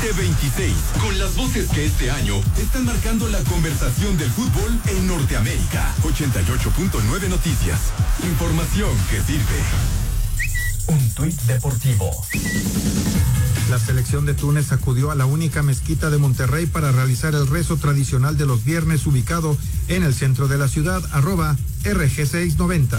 2026, con las voces que este año están marcando la conversación del fútbol en Norteamérica. 88.9 Noticias. Información que sirve. Un tuit deportivo. La selección de Túnez acudió a la única mezquita de Monterrey para realizar el rezo tradicional de los viernes ubicado en el centro de la ciudad, @RG690.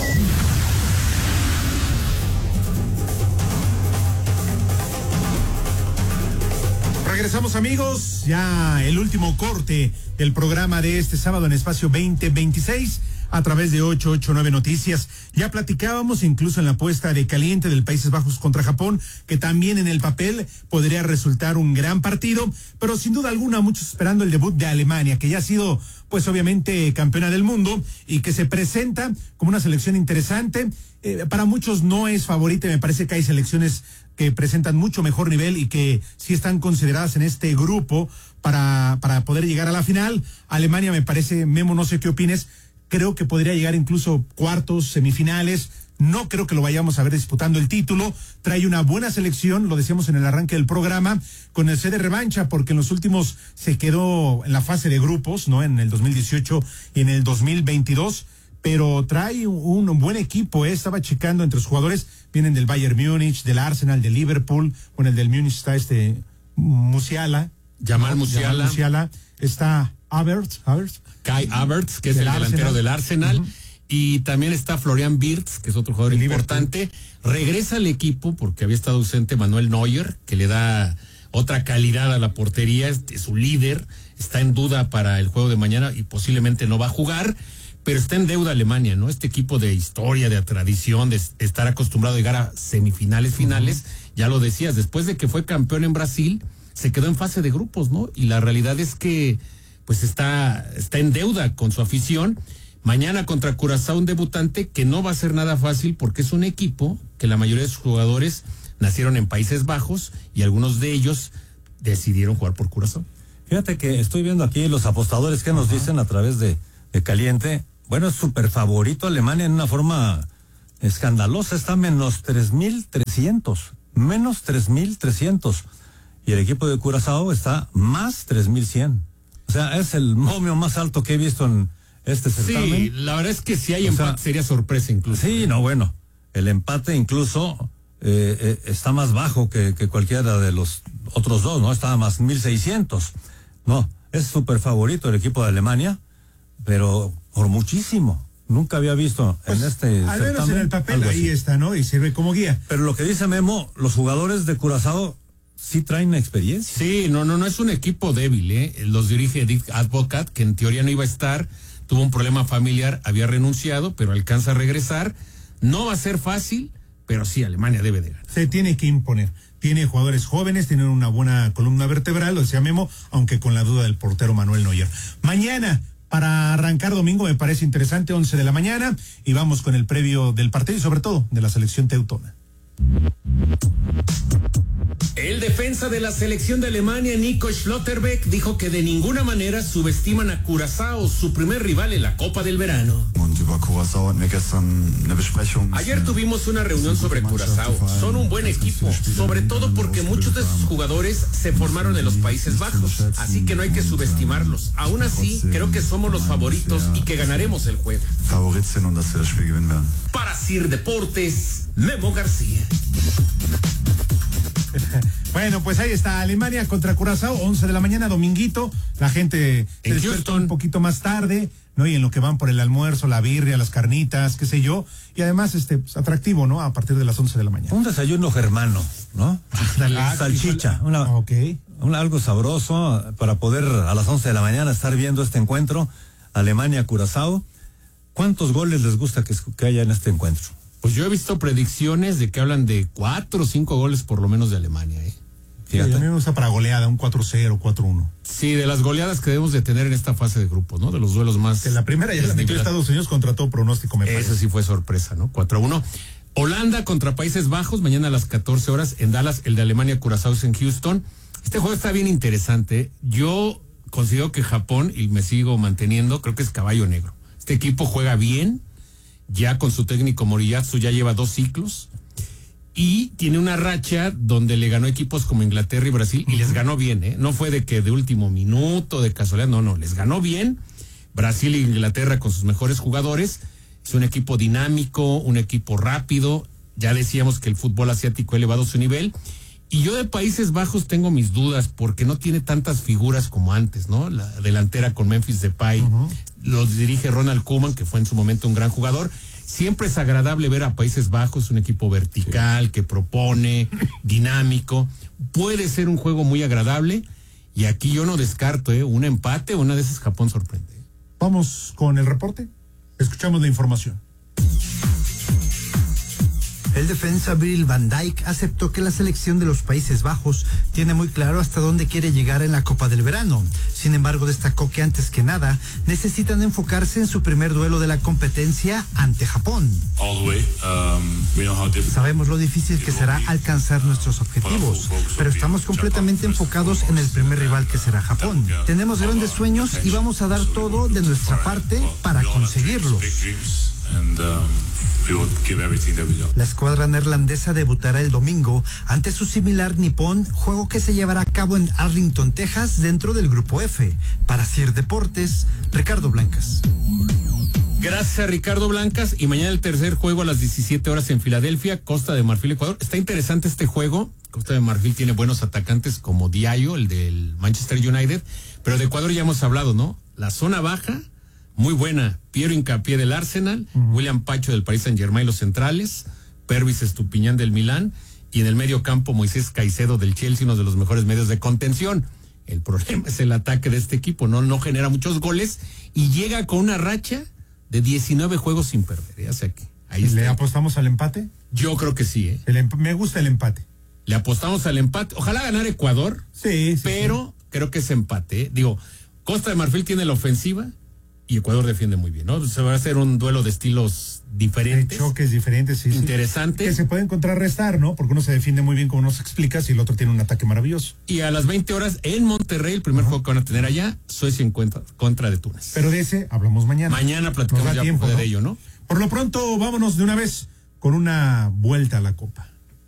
Regresamos, amigos, ya el último corte del programa de este sábado en Espacio 2026 a través de 889 Noticias. Ya platicábamos incluso en la apuesta de caliente del Países Bajos contra Japón, que también en el papel podría resultar un gran partido, pero sin duda alguna muchos esperando el debut de Alemania, que ya ha sido pues obviamente campeona del mundo y que se presenta como una selección interesante. Para muchos no es favorita, me parece que hay selecciones que presentan mucho mejor nivel y que sí están consideradas en este grupo para poder llegar a la final. Alemania me parece, Memo, no sé qué opines, creo que podría llegar incluso cuartos, semifinales. No creo que lo vayamos a ver disputando el título. Trae una buena selección, lo decíamos en el arranque del programa, con el sede revancha, porque en los últimos se quedó en la fase de grupos, ¿no? En el 2018 y en el 2022. Pero trae un buen equipo, estaba checando entre los jugadores, vienen del Bayern Múnich, del Arsenal, del Liverpool, bueno, el del Múnich está Musiala. Jamal Musiala. Está Kai Havertz, que es el delantero del Arsenal. Uh-huh. Y también está Florian Wirtz, que es otro jugador importante. Regresa al equipo porque había estado ausente Manuel Neuer, que le da otra calidad a la portería, es su líder, está en duda para el juego de mañana y posiblemente no va a jugar. Pero está en deuda Alemania, ¿no? Este equipo de historia, de tradición, de estar acostumbrado a llegar a semifinales, finales, ya lo decías, después de que fue campeón en Brasil, se quedó en fase de grupos, ¿no? Y la realidad es que, pues está en deuda con su afición. Mañana contra Curazao, un debutante que no va a ser nada fácil porque es un equipo que la mayoría de sus jugadores nacieron en Países Bajos y algunos de ellos decidieron jugar por Curazao. Fíjate que estoy viendo aquí los apostadores que nos dicen a través de Caliente. Bueno, es súper favorito Alemania en una forma escandalosa, está menos 3,300, menos 3,300. Y el equipo de Curazao está más 3,100. O sea, es el momio más alto que he visto en este certamen. Sí, la verdad es que si hay empate sería sorpresa incluso. Sí, no, bueno, el empate incluso está más bajo que cualquiera de los otros dos, ¿no? Está más 1,600. No, es súper favorito el equipo de Alemania, pero por muchísimo. Nunca había visto en este al menos en el papel ahí está, ¿no? Y sirve como guía. Pero lo que dice Memo, los jugadores de Curazao sí traen experiencia. Sí, no es un equipo débil, ¿eh? Los dirige Dick Advocat, que en teoría no iba a estar, tuvo un problema familiar, había renunciado, pero alcanza a regresar. No va a ser fácil, pero sí, Alemania debe de ganar. Se tiene que imponer. Tiene jugadores jóvenes, tienen una buena columna vertebral, lo decía Memo, aunque con la duda del portero Manuel Neuer. Mañana, para arrancar domingo, me parece interesante, 11 de la mañana, y vamos con el previo del partido y sobre todo de la selección teutona. El defensa de la selección de Alemania, Nico Schlotterbeck, dijo que de ninguna manera subestiman a Curazao, su primer rival en la Copa del Verano. Ayer tuvimos una reunión sobre Curazao. Son un buen equipo, sobre todo porque muchos de sus jugadores se formaron en los Países Bajos, así que no hay que subestimarlos. Aún así, creo que somos los favoritos y que ganaremos el juego. Para Sir Deportes, Memo García. Bueno, pues ahí está, Alemania contra Curazao, 11 de la mañana, dominguito. La gente se despierta un poquito más tarde, ¿no? Y en lo que van por el almuerzo, la birria, las carnitas, qué sé yo. Y además, pues, atractivo, ¿no? A partir de las 11 de la mañana. Un desayuno germano, ¿no? Salchicha, algo sabroso para poder a las 11 de la mañana estar viendo este encuentro, Alemania-Curazao. ¿Cuántos goles les gusta que haya en este encuentro? Pues yo he visto predicciones de que hablan de 4 o 5 goles por lo menos de Alemania, ¿eh? Fíjate. Sí, a mí me gusta para goleada, un 4-0, 4-1. Sí, de las goleadas que debemos de tener en esta fase de grupos, ¿no? De los duelos más... En la primera ya la metió Estados Unidos contra todo pronóstico, me parece. Eso sí fue sorpresa, ¿no? 4-1. Holanda contra Países Bajos, mañana a las 14 horas en Dallas, el de Alemania-Curazao en Houston. Este juego está bien interesante. Yo considero que Japón, y me sigo manteniendo, creo que es caballo negro. Este equipo juega bien, ya con su técnico Moriyasu ya lleva 2 ciclos. Y tiene una racha donde le ganó equipos como Inglaterra y Brasil, y les ganó bien, ¿eh? No fue de que de último minuto, de casualidad, no, les ganó bien. Brasil e Inglaterra con sus mejores jugadores. Es un equipo dinámico, un equipo rápido. Ya decíamos que el fútbol asiático ha elevado su nivel. Y yo de Países Bajos tengo mis dudas porque no tiene tantas figuras como antes, ¿no? La delantera con Memphis Depay, los dirige Ronald Koeman, que fue en su momento un gran jugador. Siempre es agradable ver a Países Bajos, un equipo vertical, que propone, dinámico. Puede ser un juego muy agradable y aquí yo no descarto, un empate, una de esas Japón sorprende. Vamos con el reporte. Escuchamos la información. El defensa Virgil van Dijk aceptó que la selección de los Países Bajos tiene muy claro hasta dónde quiere llegar en la Copa del Verano. Sin embargo, destacó que antes que nada necesitan enfocarse en su primer duelo de la competencia ante Japón. Sabemos lo difícil que será alcanzar nuestros objetivos, pero estamos completamente enfocados en el primer rival que será Japón. Tenemos grandes sueños y vamos a dar todo de nuestra parte para conseguirlos. La escuadra neerlandesa debutará el domingo ante su similar nipón, juego que se llevará a cabo en Arlington, Texas, dentro del Grupo F. Para CIR Deportes, Ricardo Blancas. Gracias, Ricardo Blancas. Y mañana el tercer juego a las 17 horas en Filadelfia, Costa de Marfil, Ecuador. Está interesante este juego. Costa de Marfil tiene buenos atacantes como Diallo, el del Manchester United, pero de Ecuador ya hemos hablado, ¿no? La zona baja, muy buena. Piero Hincapié del Arsenal, William Pacho del Paris Saint-Germain, los centrales, Pervis Estupiñán del Milán, y en el medio campo Moisés Caicedo del Chelsea, uno de los mejores medios de contención. El problema es el ataque de este equipo, no genera muchos goles y llega con una racha de 19 juegos sin perder. Ya sé que ahí está. ¿Le apostamos al empate? Yo creo que sí, Me gusta el empate. Le apostamos al empate. Ojalá ganara Ecuador, pero creo que es empate. Digo, Costa de Marfil tiene la ofensiva y Ecuador defiende muy bien, ¿no? Se va a hacer un duelo de estilos diferentes. De choques diferentes, interesantes. Que se pueden contrarrestar, ¿no? Porque uno se defiende muy bien, como nos explicas, y el otro tiene un ataque maravilloso. Y a las 20 horas en Monterrey, el primer juego que van a tener allá, Suecia en contra de Túnez. Pero de ese hablamos mañana. Mañana platicamos ya tiempo, de ello, ¿no? Por lo pronto, vámonos de una vez con una vuelta a la Copa.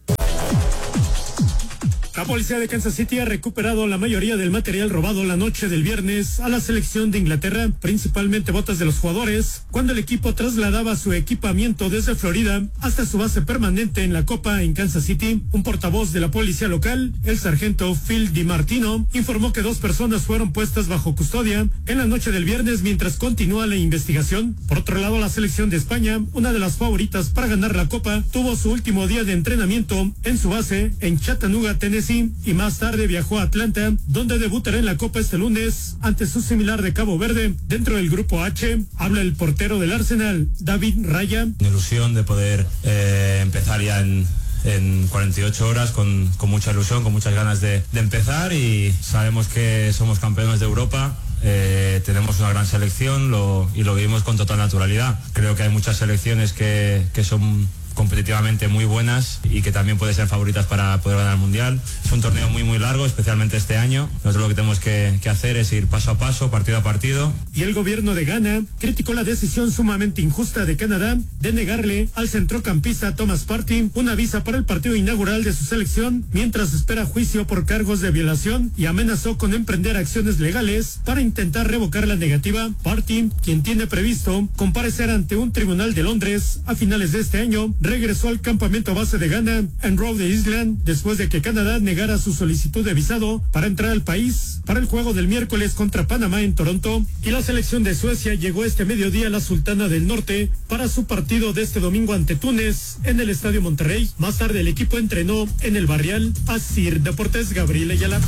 La policía de Kansas City ha recuperado la mayoría del material robado la noche del viernes a la selección de Inglaterra, principalmente botas de los jugadores, cuando el equipo trasladaba su equipamiento desde Florida hasta su base permanente en la Copa en Kansas City. Un portavoz de la policía local, el sargento Phil DiMartino, informó que 2 personas fueron puestas bajo custodia en la noche del viernes mientras continúa la investigación. Por otro lado, la selección de España, una de las favoritas para ganar la Copa, tuvo su último día de entrenamiento en su base en Chattanooga, Tennessee, y más tarde viajó a Atlanta, donde debutará en la Copa este lunes ante su similar de Cabo Verde. Dentro del Grupo H, habla el portero del Arsenal, David Raya. Ilusión de poder empezar ya en 48 horas con mucha ilusión, con muchas ganas de empezar, y sabemos que somos campeones de Europa. Tenemos una gran selección y lo vivimos con total naturalidad. Creo que hay muchas selecciones que son competitivamente muy buenas y que también pueden ser favoritas para poder ganar el Mundial. Es un torneo muy muy largo, especialmente este año. Nosotros lo que tenemos que hacer es ir paso a paso, partido a partido. Y el gobierno de Ghana criticó la decisión sumamente injusta de Canadá de negarle al centrocampista Thomas Partey una visa para el partido inaugural de su selección mientras espera juicio por cargos de violación, y amenazó con emprender acciones legales para intentar revocar la negativa. Partey, quien tiene previsto comparecer ante un tribunal de Londres a finales de este año, regresó al campamento base de Ghana en Rhode Island después de que Canadá negara su solicitud de visado para entrar al país para el juego del miércoles contra Panamá en Toronto. Y la selección de Suecia llegó este mediodía a la Sultana del Norte para su partido de este domingo ante Túnez en el Estadio Monterrey. Más tarde el equipo entrenó en el Barrial. A CIR Deportes, Gabriel Ayala.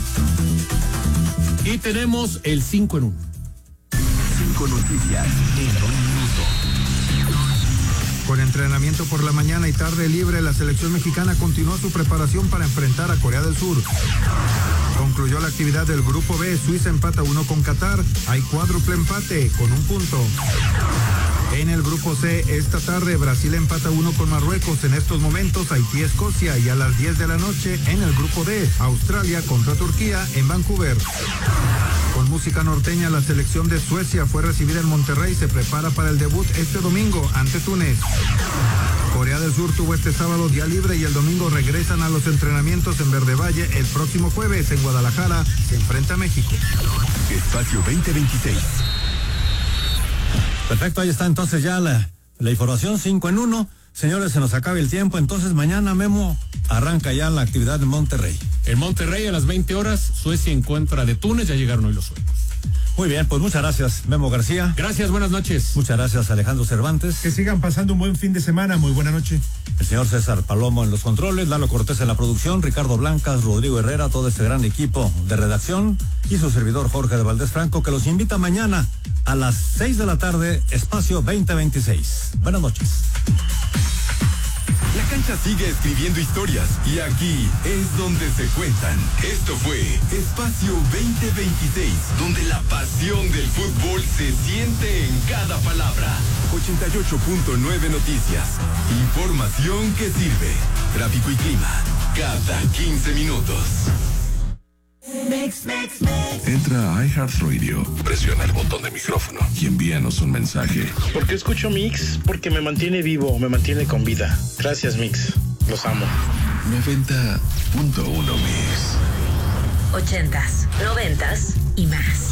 Y tenemos el 5 en 1. 5 noticias en 1 minuto. Con entrenamiento por la mañana y tarde libre, la selección mexicana continuó su preparación para enfrentar a Corea del Sur. Concluyó la actividad del Grupo B. Suiza empata 1 con Qatar. Hay cuádruple empate con 1 punto. En el Grupo C, esta tarde, Brasil empata 1 con Marruecos. En estos momentos, Haití, Escocia. Y a las 10 de la noche, en el Grupo D, Australia contra Turquía en Vancouver. Con música norteña, la selección de Suecia fue recibida en Monterrey y se prepara para el debut este domingo ante Túnez. Corea del Sur tuvo este sábado día libre y el domingo regresan a los entrenamientos en Verde Valle. El próximo jueves en Guadalajara se enfrenta a México. Espacio 2026. Perfecto, ahí está entonces ya la información 5 en 1. Señores, se nos acaba el tiempo, entonces mañana, Memo, arranca ya la actividad en Monterrey. En Monterrey a las 20 horas, Suecia en contra de Túnez, ya llegaron hoy los suecos. Muy bien, pues muchas gracias, Memo García. Gracias, buenas noches. Muchas gracias, Alejandro Cervantes. Que sigan pasando un buen fin de semana, muy buena noche. El señor César Palomo en los controles, Lalo Cortés en la producción, Ricardo Blancas, Rodrigo Herrera, todo este gran equipo de redacción y su servidor Jorge de Valdés Franco, que los invita mañana a las 6 de la tarde, Espacio 2026. Buenas noches. La cancha sigue escribiendo historias y aquí es donde se cuentan. Esto fue Espacio 2026, donde la pasión del fútbol se siente en cada palabra. 88.9 Noticias. Información que sirve. Tráfico y clima. Cada 15 minutos. Entra a iHeartRadio, presiona el botón de micrófono y envíanos un mensaje. ¿Por qué escucho Mix? Porque me mantiene vivo, me mantiene con vida. Gracias, Mix. Los amo. 90.1 Mix. 80s, 90s y más.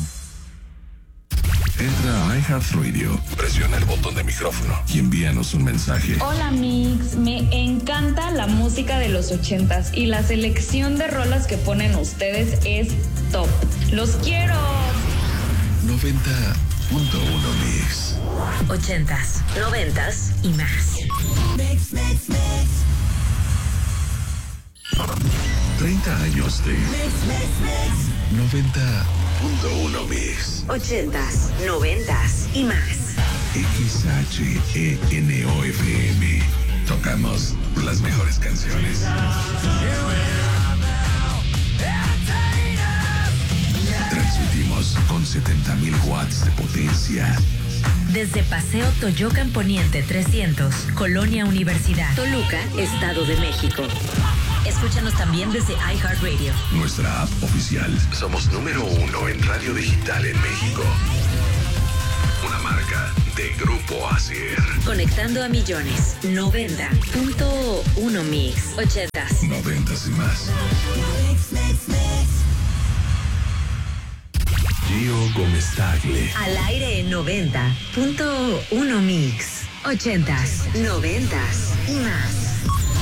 Entra a iHeartRadio, presiona el botón de micrófono y envíanos un mensaje. Hola Mix, me encanta la música de los 80s y la selección de rolas que ponen ustedes es top. ¡Los quiero! 90.1 Mix. 80s, 90s y más. Mix. 30 años de 90.1 Mix. 80s, 90s y más. XHENOFM. Tocamos las mejores canciones. Transmitimos con 70,000 watts de potencia. Desde Paseo Toyocan Poniente 300, Colonia Universidad, Toluca, Estado de México. Escúchanos también desde iHeartRadio. Nuestra app oficial. Somos número 1 en radio digital en México. Una marca de Grupo Asier. Conectando a millones. 90.1 Mix. 80s. 90s y más. Gio Gómez Tagle. Al aire en 90.1 Mix. 80s, 90s y más.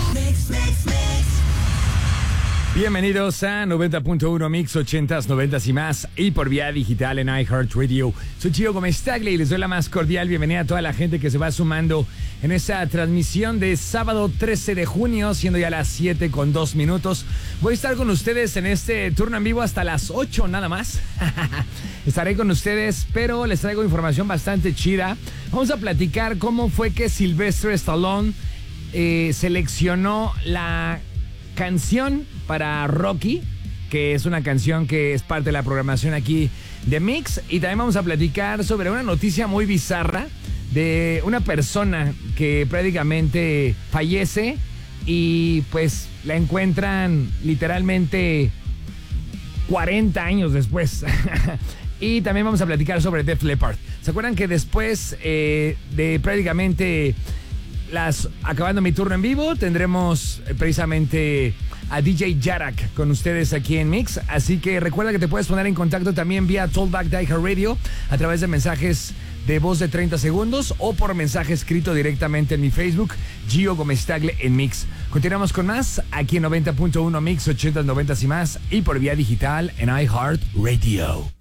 Bienvenidos a 90.1 Mix, 80s, 90s y más, y por vía digital en iHeartRadio. Soy Gio Gómez Tagle y les doy la más cordial bienvenida a toda la gente que se va sumando en esta transmisión de sábado 13 de junio, siendo ya las 7:02. Voy a estar con ustedes en este turno en vivo hasta las 8 nada más. Estaré con ustedes, pero les traigo información bastante chida. Vamos a platicar cómo fue que Sylvester Stallone seleccionó la canción para Rocky, que es una canción que es parte de la programación aquí de Mix, y también vamos a platicar sobre una noticia muy bizarra de una persona que prácticamente fallece y pues la encuentran literalmente 40 años después. Y también vamos a platicar sobre Def Leppard. ¿Se acuerdan que después de prácticamente acabando mi turno en vivo, tendremos precisamente a DJ Yarak con ustedes aquí en Mix? Así que recuerda que te puedes poner en contacto también vía Tollback de iHeartRadio a través de mensajes de voz de 30 segundos o por mensaje escrito directamente en mi Facebook, Gio Gómez Tagle en Mix. Continuamos con más aquí en 90.1 Mix, 80, 90 y más, y por vía digital en iHeartRadio.